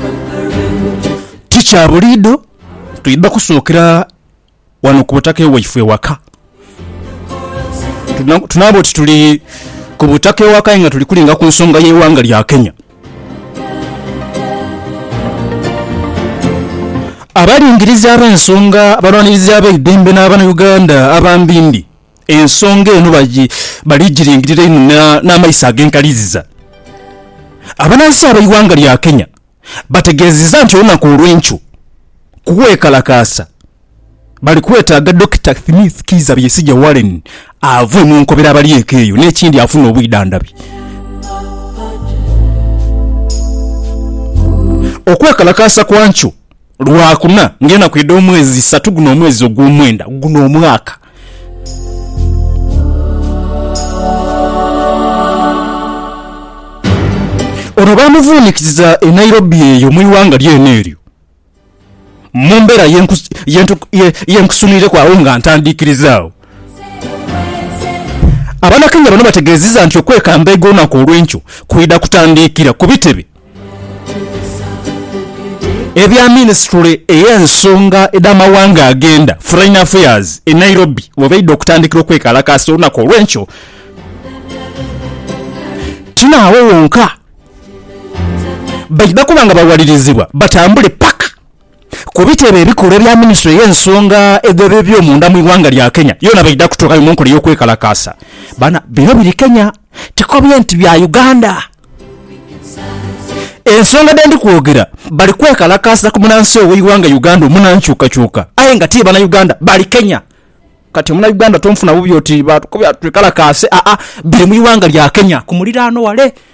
Ticha bulido tuyimba kusookera wano ku butaka ewaife waka. Tunabo tuli ku butaka ewaka nga tuli kulinga ku nsonga y'eggwanga lya Kenya. Abalingiriza ab'ensonga abalwaniriza ab'eddembe n'abana Uganda abambindi ensonga eno baligirengirira ino n'amaiso ag'enkaliziza. Abanansi ab'eggwanga lya Kenya bategeezezza nti olunaku olw'enkyo kuweekalakaasa bali kwetaaga Dr. Smith Kiza Besigye Warren avue mu nkobera abalieko eyo n'ekindi afuna obwidandabi. Okwekalakaasa kwa nkyo lwakuna ngena kwedda omwezi 3 guno omwezi ogw'omwenda guno omwaka. Ono bamuvuunikiriza e Nairobi eyo mu iwanga lyeno eryo mu mbeera yenkusunire kwawo nga ntandiikirizaawo. Abannakenya bano bategeezezza nti okwekamba olunaku olw'enkyo kwidda kutandiikira ku bitebe ebya minisitule ey'ensonga ed'amawanga agenda Foreign Affairs e Nairobi webaidde okutandikira okwekalakaasa olunaku olw'enkyo. Tinaawo wonka baidda kuba nga bawalirizibwa batambule paka ku bitebe ebikulu ebya minisitule ey'ensonga eby'omunda mu iwanga lya Kenya yona baidda kutuuka mu nkola y'okwekalakaasa. Bana bino biri Kenya tekobye nti bya Uganda. Ensonga dendi kwogera bali kwekalakaasa ku munansi ow'eggwanga Uganda omunankyukakyuka aye nga tiba na Uganda bali Kenya. Kati muna Uganda tomfuna bubi oti twekalakaase biri mu iwanga lya Kenya ku muliraano wale.